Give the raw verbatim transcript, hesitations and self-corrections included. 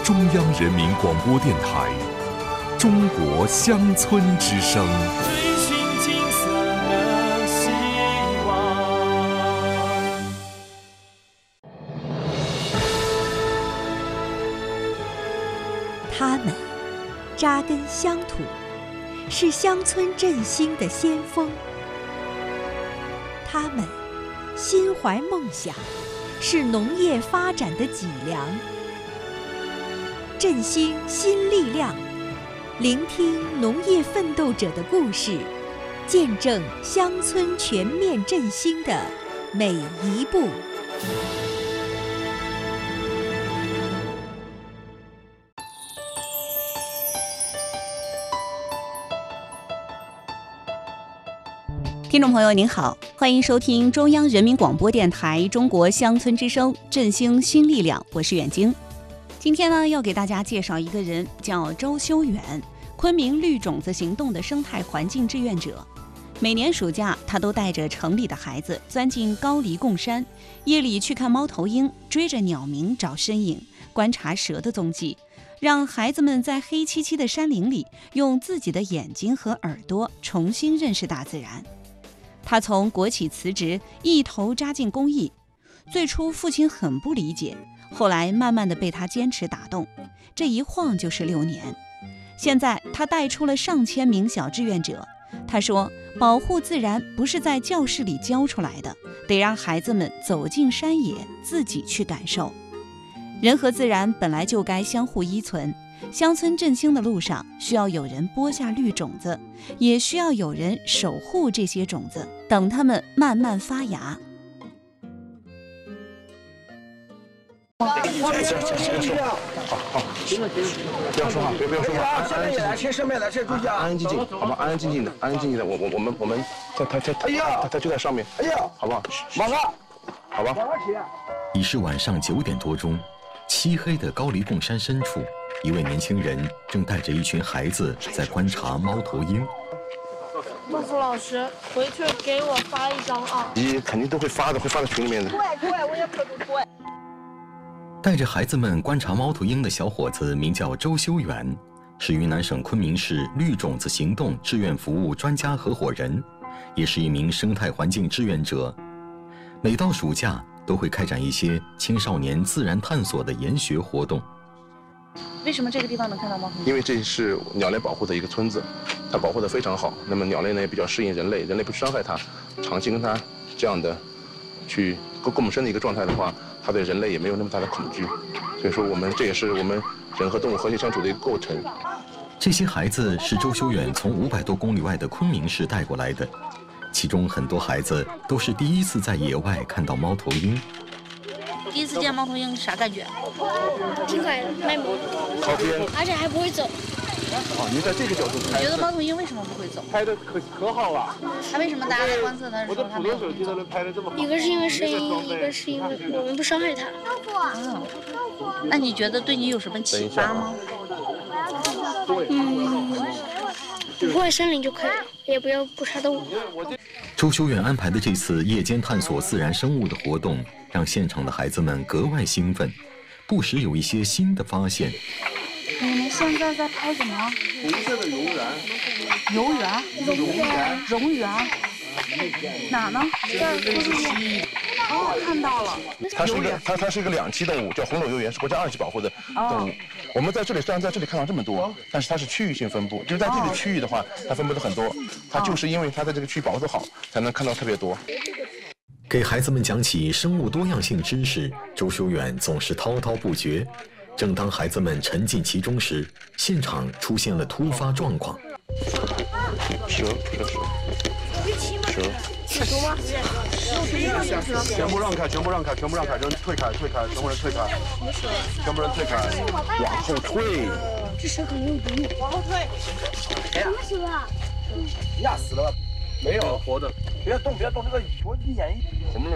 中央人民广播电台中国乡村之声。 追寻金色的希望。 他们扎根乡土，是乡村振兴的先锋。他们心怀梦想，是农业发展的脊梁。振兴新力量，聆听农业奋斗者的故事，见证乡村全面振兴的每一步。 听众朋友您好，欢迎收听中央人民广播电台中国乡村之声振兴新力量，我是远晶。今天呢，要给大家介绍一个人，叫周修远，昆明绿种子行动的生态环境志愿者。每年暑假，他都带着城里的孩子钻进高黎贡山，夜里去看猫头鹰，追着鸟鸣找身影，观察蛇的踪迹，让孩子们在黑漆漆的山林里，用自己的眼睛和耳朵重新认识大自然。他从国企辞职，一头扎进公益。最初父亲很不理解，后来慢慢的被他坚持打动，这一晃就是六年。现在他带出了上千名小志愿者。他说，保护自然不是在教室里教出来的，得让孩子们走进山野，自己去感受。人和自然本来就该相互依存，乡村振兴的路上，需要有人播下绿种子，也需要有人守护这些种子，等它们慢慢发芽。 好好，不要说话，别不要说话，安安静静，安安静静，好吗？安安静静的，安安静静的。我我我们我们，他他他他他就在上面，哎呀，好不好？马上，好吧。 已是晚上九点多钟，漆黑的高黎贡山深处，一位年轻人正带着一群孩子在观察猫头鹰。 孟福老师，回去给我发一张啊！ 你肯定都会发的，会发到群里面的。 对对，我也可不对。 带着孩子们观察猫头鹰的小伙子名叫周修远，是云南省昆明市绿种子行动志愿服务专家合伙人，也是一名生态环境志愿者。每到暑假，都会开展一些青少年自然探索的研学活动。 为什么这个地方能看到猫头鹰？ 因为这是鸟类保护的一个村子，它保护的非常好。那么鸟类呢也比较适应人类，人类不伤害它，长期跟它这样的去共共生的一个状态的话，它对人类也没有那么大的恐惧。所以说，我们这也是我们人和动物和谐相处的一个构成。 这些孩子是周修远从五百多公里外的昆明市带过来的，其中很多孩子都是第一次在野外看到猫头鹰。 第一次见猫头鹰啥感觉？ 挺可爱的，卖萌， 靠边， 而且还不会走。 哦，你在这个角度你觉得猫头鹰为什么不会走？ 拍的可可好了。 它为什么大家在观测它的时候它没有走？ 一个是因为声音，一个是因为我们不伤害它。 嗯，那你觉得对你有什么启发吗？ 嗯，不破坏森林就可以了，也不要捕杀动物。 周修远安排的这次夜间探索自然生物的活动，让现场的孩子们格外兴奋，不时有一些新的发现。 你们现在在拍什么？ 红色的蝾螈。 蝾螈？ 蝾螈。 蝾螈？哪呢？这儿类似蜥蜴。哦，看到了。 它是一个它它是一个两栖动物，叫红柳蝾螈，是国家二级保护的动物。哦、我们在这里虽然在这里看到这么多，但是它是区域性分布，就是在这个区域的话，它分布的很多。它就是因为它在这个区域保护的好，才能看到特别多。 给孩子们讲起生物多样性知识，周修远总是滔滔不绝。正当孩子们沉浸其中时，现场出现了突发状况。 蛇，蛇，蛇，蛇。 尺度吗？ 全部让开，全部让开，全部让开，人退开，退开，全部人退开，全部人退开，往后退。 这蛇可能有毒。往后退。什么蛇啊？ 压死了吧？没有活的。别动，别动，这个我一眼一。